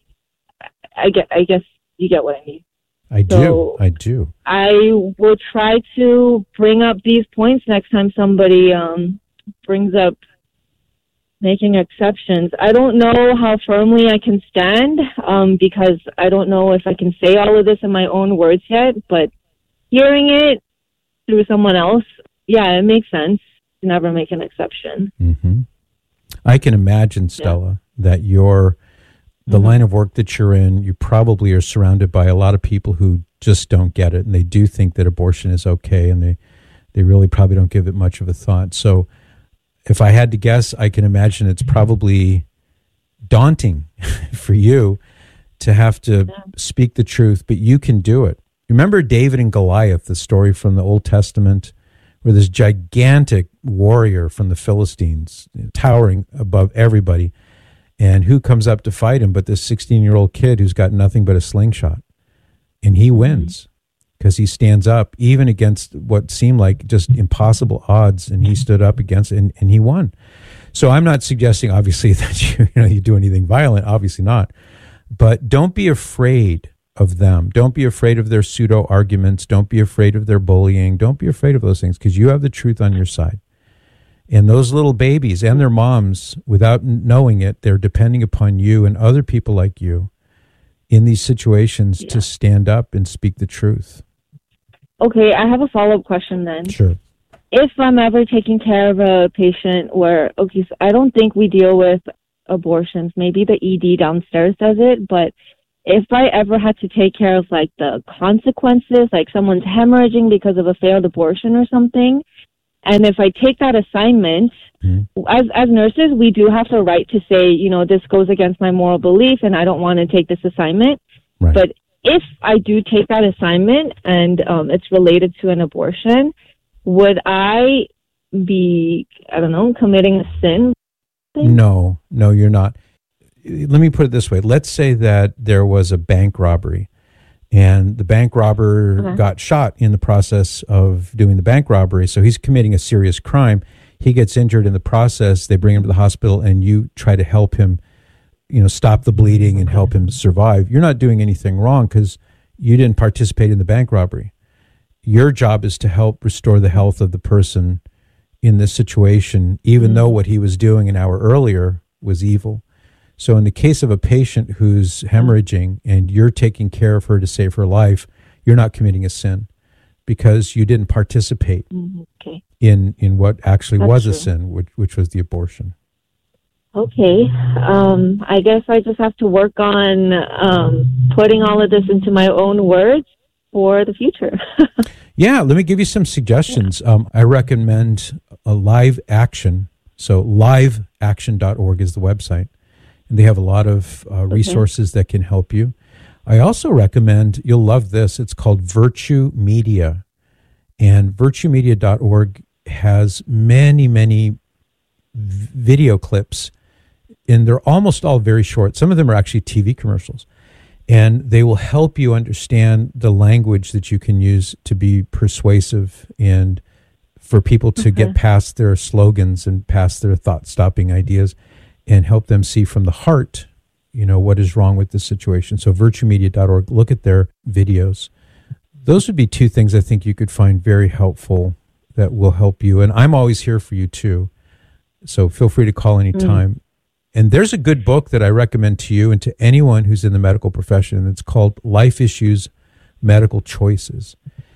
I, get, I guess you get what I mean. I do. So I do. I will try to bring up these points next time somebody um, brings up making exceptions. I don't know how firmly I can stand um, because I don't know if I can say all of this in my own words yet, but hearing it through someone else, yeah, it makes sense to never make an exception. Mm-hmm. I can imagine, Stella, yeah. that your the mm-hmm. line of work that you're in, you probably are surrounded by a lot of people who just don't get it, and they do think that abortion is okay, and they, they really probably don't give it much of a thought. So if I had to guess, I can imagine it's probably daunting for you to have to yeah. speak the truth, but you can do it. Remember David and Goliath, the story from the Old Testament, where this gigantic warrior from the Philistines, towering above everybody, and who comes up to fight him but this sixteen-year-old kid who's got nothing but a slingshot, and he wins. Because he stands up even against what seemed like just impossible odds, and he stood up against it, and, and he won. So I'm not suggesting, obviously, that you, you know you do anything violent. Obviously not. But don't be afraid of them. Don't be afraid of their pseudo arguments. Don't be afraid of their bullying. Don't be afraid of those things, because you have the truth on your side. And those little babies and their moms, without knowing it, they're depending upon you and other people like you in these situations yeah. to stand up and speak the truth. Okay, I have a follow-up question then. Sure. If I'm ever taking care of a patient where, okay, so I don't think we deal with abortions. Maybe the E D downstairs does it, but if I ever had to take care of like the consequences, like someone's hemorrhaging because of a failed abortion or something, and if I take that assignment, mm-hmm. as as nurses, we do have the right to say, you know, this goes against my moral belief and I don't want to take this assignment. Right. But if I do take that assignment and um, it's related to an abortion, would I be, I don't know, committing a sin? No, no, you're not. Let me put it this way. Let's say that there was a bank robbery and the bank robber okay. got shot in the process of doing the bank robbery. So he's committing a serious crime. He gets injured in the process. They bring him to the hospital and you try to help him, you know, stop the bleeding and okay. help him survive. You're not doing anything wrong because you didn't participate in the bank robbery. Your job is to help restore the health of the person in this situation, even mm-hmm. though what he was doing an hour earlier was evil. So in the case of a patient who's hemorrhaging and you're taking care of her to save her life, you're not committing a sin because you didn't participate mm-hmm. okay. in, in what actually That's was true. a sin, which, which was the abortion. Okay. Um, I guess I just have to work on um, putting all of this into my own words for the future. Yeah, let me give you some suggestions. Yeah. Um, I recommend a Live Action. So live action dot org is the website. And they have a lot of uh, resources okay. that can help you. I also recommend, you'll love this, it's called Virtue Media. And virtue media dot org has many, many v- video clips, and they're almost all very short. Some of them are actually T V commercials. And they will help you understand the language that you can use to be persuasive and for people to okay. get past their slogans and past their thought-stopping ideas and help them see from the heart, you know, what is wrong with the situation. So virtue media dot org, look at their videos. Those would be two things I think you could find very helpful that will help you. And I'm always here for you too. So feel free to call anytime. Mm. And there's a good book that I recommend to you and to anyone who's in the medical profession. And it's called Life Issues, Medical Choices.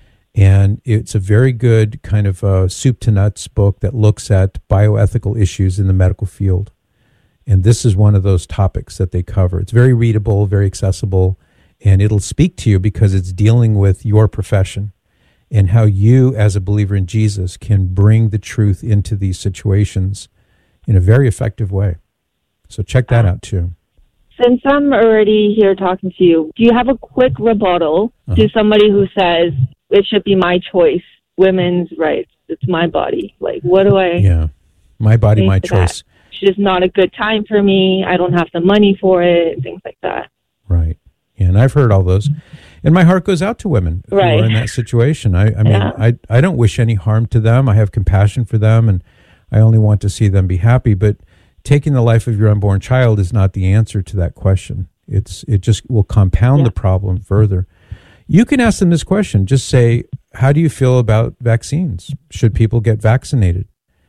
And it's a very good kind of uh, soup to nuts book that looks at bioethical issues in the medical field. And this is one of those topics that they cover. It's very readable, very accessible, and it'll speak to you because it's dealing with your profession and how you, as a believer in Jesus, can bring the truth into these situations in a very effective way. So check that out too. Since I'm already here talking to you, do you have a quick rebuttal uh-huh. to somebody who says it should be my choice, women's rights, it's my body? Like, what do I... Yeah, my body, my choice. That? It's just not a good time for me. I don't have the money for it, and things like that. Right. Yeah, and I've heard all those. And my heart goes out to women who right. are in that situation. I, I mean, yeah. I, I don't wish any harm to them. I have compassion for them, and I only want to see them be happy. But taking the life of your unborn child is not the answer to that question. It's It just will compound yeah. the problem further. You can ask them this question. Just say, how do you feel about vaccines? Should people get vaccinated?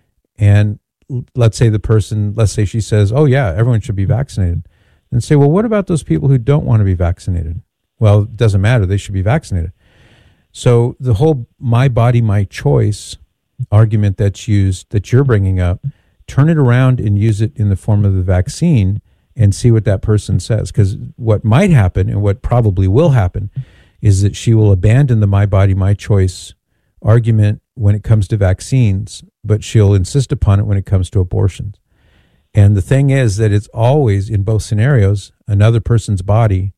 And let's say the person, let's say she says, oh yeah, everyone should be vaccinated. And say, well, what about those people who don't want to be vaccinated? Well, it doesn't matter. They should be vaccinated. So the whole my body, my choice argument that's used, that you're bringing up, turn it around and use it in the form of the vaccine and see what that person says. Because what might happen and what probably will happen is that she will abandon the my body, my choice argument when it comes to vaccines, but she'll insist upon it when it comes to abortions. And the thing is that it's always, in both scenarios, another person's body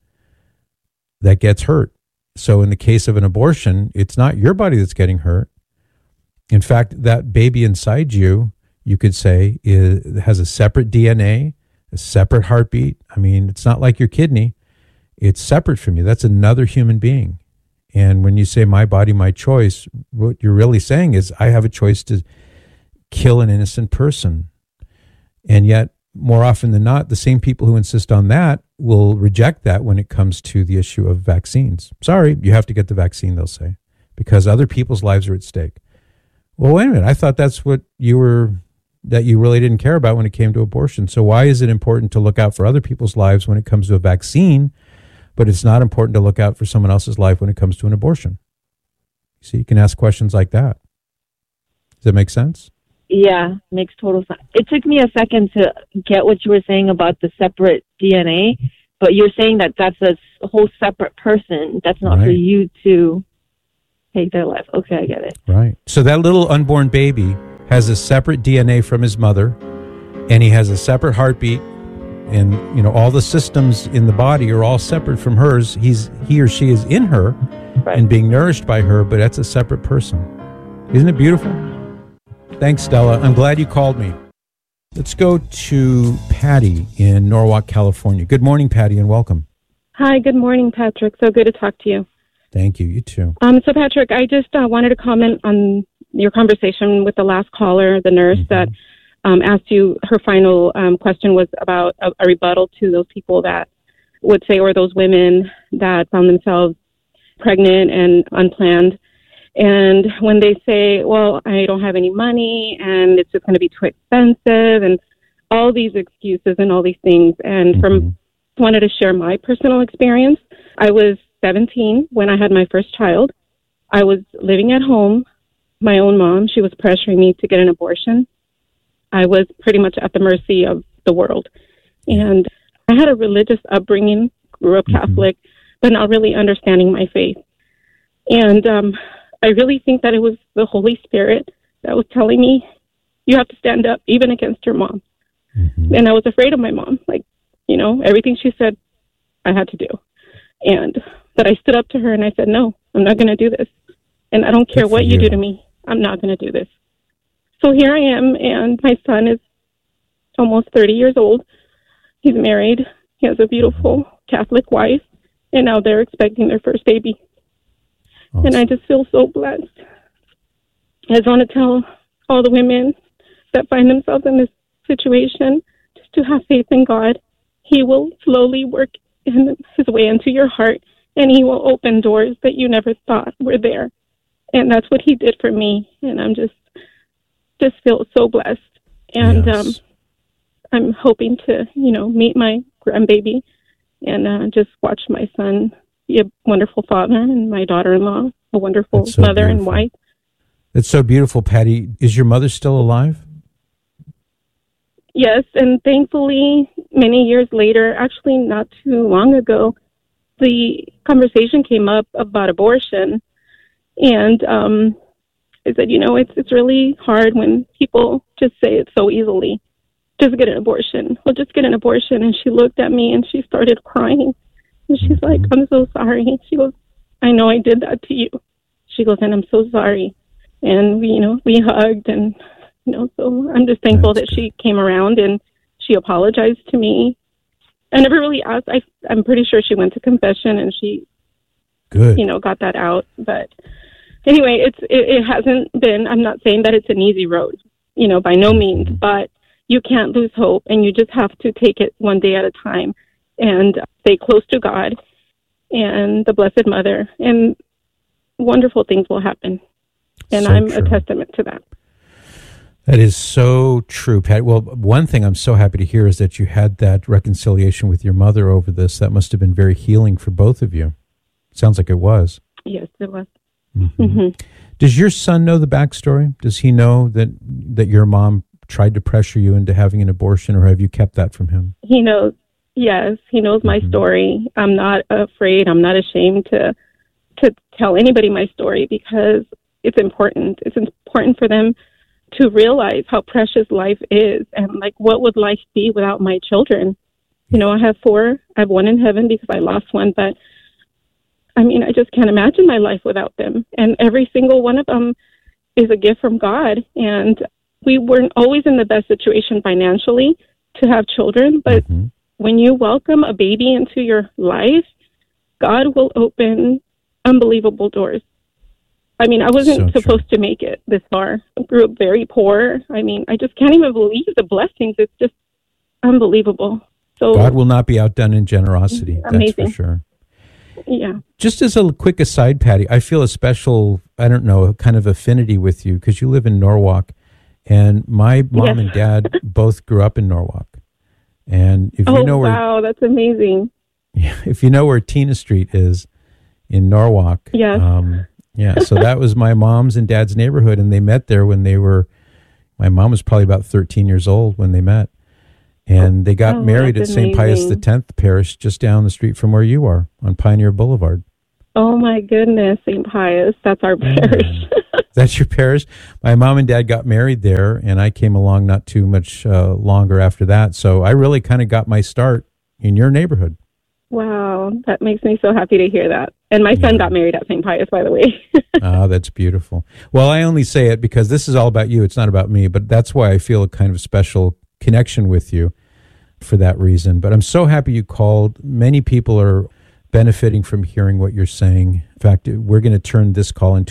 that gets hurt. So in the case of an abortion, it's not your body that's getting hurt. In fact, that baby inside you, you could say, is, has a separate D N A, a separate heartbeat. I mean, it's not like your kidney. It's separate from you. That's another human being. And when you say my body, my choice, what you're really saying is I have a choice to kill an innocent person. And yet more often than not, the same people who insist on that will reject that when it comes to the issue of vaccines. Sorry, you have to get the vaccine, they'll say, because other people's lives are at stake. Well, wait a minute. I thought that's what you were, that you really didn't care about when it came to abortion. So why is it important to look out for other people's lives when it comes to a vaccine, but it's not important to look out for someone else's life when it comes to an abortion? See, you can ask questions like that. Does that make sense? Yeah, makes total sense. It took me a second to get what you were saying about the separate D N A, but you're saying that that's a whole separate person. That's not Right. for you to take their life. Okay, I get it. Right. So that little unborn baby has a separate D N A from his mother, and he has a separate heartbeat, and you know all the systems in the body are all separate from hers. He's he or she is in her right. and being nourished by her, but that's a separate person. Isn't it beautiful? Thanks, Stella. I'm glad you called me. Let's go to Patty in Norwalk, California. Good morning, Patty, and welcome. Hi, good morning, Patrick. So good to talk to you. Thank you. You too. Um, so, Patrick, I just uh, wanted to comment on your conversation with the last caller, the nurse mm-hmm. that um, asked you, her final um, question was about a, a rebuttal to those people that would say, or those women that found themselves pregnant and unplanned. And when they say, well, I don't have any money and it's just going to be too expensive and all these excuses and all these things. And mm-hmm. from wanted to share my personal experience. I was seventeen when I had my first child. I was living at home. My own mom, she was pressuring me to get an abortion. I was pretty much at the mercy of the world. And I had a religious upbringing, grew up mm-hmm. Catholic, but not really understanding my faith. And um, I really think that it was the Holy Spirit that was telling me, you have to stand up, even against your mom. Mm-hmm. And I was afraid of my mom. Like, you know, everything she said, I had to do. And but I stood up to her and I said, no, I'm not going to do this. And I don't care Good what you. you do to me. I'm not going to do this. So here I am, and my son is almost thirty years old. He's married. He has a beautiful Catholic wife, and now they're expecting their first baby. Awesome. And I just feel so blessed. I just want to tell all the women that find themselves in this situation just to have faith in God. He will slowly work in his way into your heart, and he will open doors that you never thought were there. And that's what he did for me. And I'm just, just feel so blessed. And yes. um, I'm hoping to, you know, meet my grandbaby and uh, just watch my son be a wonderful father and my daughter-in-law a wonderful so mother beautiful. and wife. It's so beautiful, Patty. Is your mother still alive? Yes, and thankfully, many years later, actually not too long ago, the conversation came up about abortion. And um, I said, you know, it's it's really hard when people just say it so easily. Just get an abortion. Well, just get an abortion. And she looked at me and she started crying. And she's like, I'm so sorry. She goes, I know I did that to you. She goes, and I'm so sorry. And we, you know, we hugged, and you know, so I'm just thankful That's that good. she came around and she apologized to me. I never really asked. I, I'm pretty sure she went to confession and she, good, you know, got that out. But anyway, it's it, it hasn't been. I'm not saying that it's an easy road, you know, by no means. But you can't lose hope, and you just have to take it one day at a time and stay close to God and the Blessed Mother, and wonderful things will happen. And so I'm true. a testament to that. That is so true, Pat. Well, one thing I'm so happy to hear is that you had that reconciliation with your mother over this. That must have been very healing for both of you. Sounds like it was. Yes, it was. Mm-hmm. Mm-hmm. Does your son know the backstory? Does he know that that your mom tried to pressure you into having an abortion, or have you kept that from him? He knows. Yes, he knows my mm-hmm. story. I'm not afraid. I'm not ashamed to to tell anybody my story, because it's important. It's important for them to realize how precious life is, and like, what would life be without my children? You know, I have four. I have one in heaven because I lost one, but I mean, I just can't imagine my life without them. And every single one of them is a gift from God. And we weren't always in the best situation financially to have children, but mm-hmm. when you welcome a baby into your life, God will open unbelievable doors. I mean, I wasn't so supposed to make it this far. I grew up very poor. I mean, I just can't even believe the blessings. It's just unbelievable. So God will not be outdone in generosity. Amazing. That's for sure. Yeah. Just as a quick aside, Patty, I feel a special, I don't know, kind of affinity with you because you live in Norwalk, and my mom Yes. and dad both grew up in Norwalk. And if oh, you know where, wow, that's amazing. if you know where Tina Street is in Norwalk, Yes. um, yeah, so that was my mom's and dad's neighborhood, and they met there when they were, my mom was probably about thirteen years old when they met. And they got Oh, married at that's Saint Pius amazing. the tenth Parish just down the street from where you are on Pioneer Boulevard. Oh, my goodness, Saint Pius. That's our parish. That's your parish? My mom and dad got married there, and I came along not too much uh, longer after that. So I really kind of got my start in your neighborhood. Wow, that makes me so happy to hear that. And my son got married at Saint Pius, by the way. Ah, that's beautiful. Well, I only say it because this is all about you. It's not about me, but that's why I feel a kind of special connection with you for that reason. But I'm so happy you called. Many people are benefiting from hearing what you're saying. In fact, we're going to turn this call into